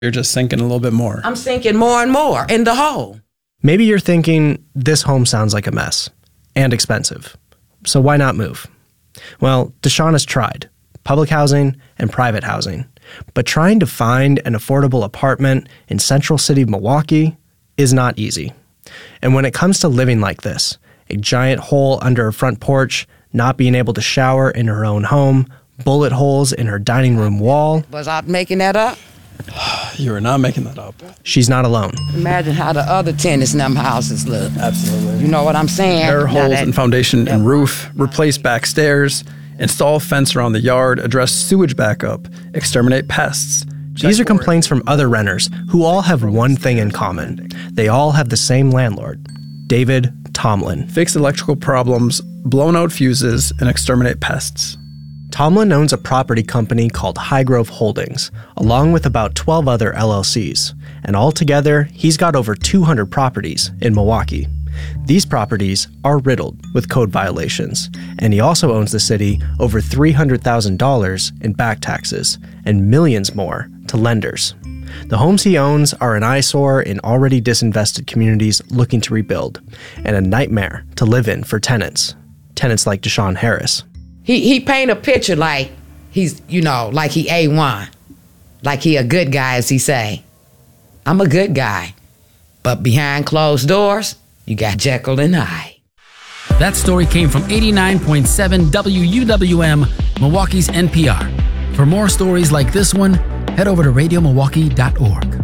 You're just sinking a little bit more. I'm sinking more and more in the hole. Maybe you're thinking, this home sounds like a mess and expensive, so why not move? Well, Deshawn has tried public housing and private housing, but trying to find an affordable apartment in Central City, Milwaukee is not easy. And when it comes to living like this, a giant hole under her front porch, not being able to shower in her own home, bullet holes in her dining room wall. Was I making that up? You are not making that up. She's not alone. Imagine how the other tenants in them houses look. Absolutely. You know what I'm saying? Air holes in foundation and roof, replace back stairs, install fence around the yard, address sewage backup, exterminate pests. These are complaints from other renters who all have one thing in common. They all have the same landlord, David Tomlin. Fix electrical problems, blown out fuses, and exterminate pests. Tomlin owns a property company called Highgrove Holdings, along with about 12 other LLCs, and altogether, he's got over 200 properties in Milwaukee. These properties are riddled with code violations, and he also owns the city over $300,000 in back taxes and millions more to lenders. The homes he owns are an eyesore in already disinvested communities looking to rebuild, and a nightmare to live in for tenants like Deshawn Harris. He paint a picture like he's, like he A1. Like he a good guy, as he say. I'm a good guy. But behind closed doors, you got Jekyll and Hyde. That story came from 89.7 WUWM, Milwaukee's NPR. For more stories like this one, head over to radiomilwaukee.org.